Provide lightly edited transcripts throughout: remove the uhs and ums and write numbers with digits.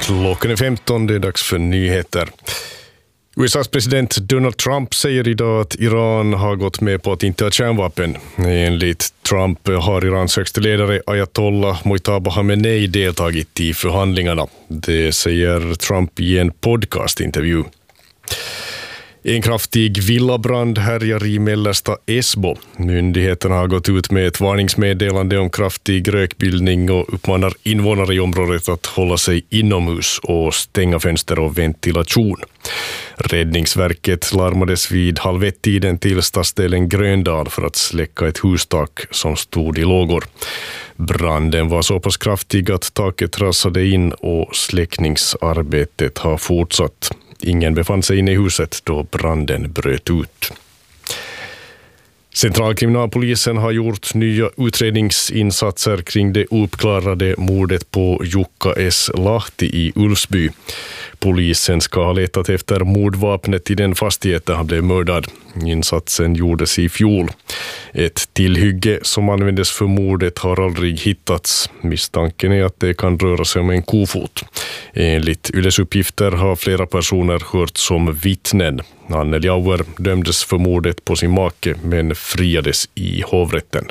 Klockan är 15, det är dags för nyheter. USAs president Donald Trump säger idag att Iran har gått med på att inte ha kärnvapen. Enligt Trump har Irans högste ledare Ayatollah Mojtaba Khamenei deltagit i förhandlingarna. Det säger Trump i en podcastintervju. En kraftig villabrand härjar i mellersta Esbo. Myndigheterna har gått ut med ett varningsmeddelande om kraftig rökbildning och uppmanar invånare i området att hålla sig inomhus och stänga fönster och ventilation. Räddningsverket larmades vid 12:30 till stadsdelen Gröndal för att släcka ett hustak som stod i lågor. Branden var så pass kraftig att taket rasade in och släckningsarbetet har fortsatt. Ingen befann sig inne i huset då branden bröt ut. Centralkriminalpolisen har gjort nya utredningsinsatser kring det uppklarade mordet på Jukka S. Lahti i Ulfsby. Polisen ska ha letat efter mordvapnet i den fastighet där han blev mördad. Insatsen gjordes i fjol. Ett tillhygge som användes för mordet har aldrig hittats. Misstanken är att det kan röra sig om en kofot. Enligt Yles uppgifter har flera personer hört som vittnen. Anneli Auer dömdes för mordet på sin make men friades i hovrätten.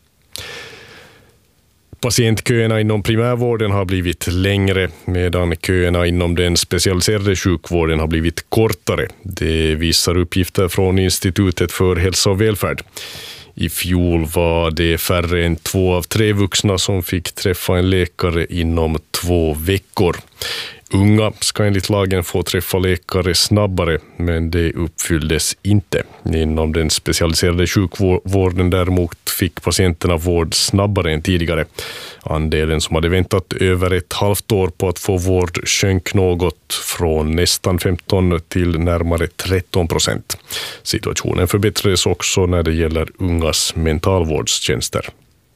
Patientköerna inom primärvården har blivit längre medan köerna inom den specialiserade sjukvården har blivit kortare. Det visar uppgifter från Institutet för hälsa och välfärd. I fjol var det färre än 2 av 3 vuxna som fick träffa en läkare inom 2 veckor. Unga ska enligt lagen få träffa läkare snabbare, men det uppfylldes inte. Inom den specialiserade sjukvården däremot fick patienterna vård snabbare än tidigare. Andelen som hade väntat över ett halvt år på att få vård sjönk något från nästan 15% till närmare 13%. Situationen förbättrades också när det gäller ungas mentalvårdstjänster.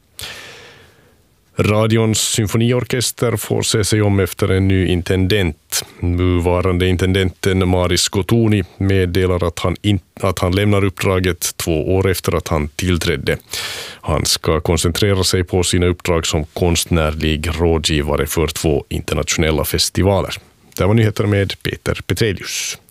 Radions symfoniorkester får se sig om efter en ny intendent. Nuvarande intendenten Maris Gotuni meddelar att han lämnar uppdraget 2 år efter att han tillträdde. Han ska koncentrera sig på sina uppdrag som konstnärlig rådgivare för 2 internationella festivaler. Det var nyheter med Peter Petrelius.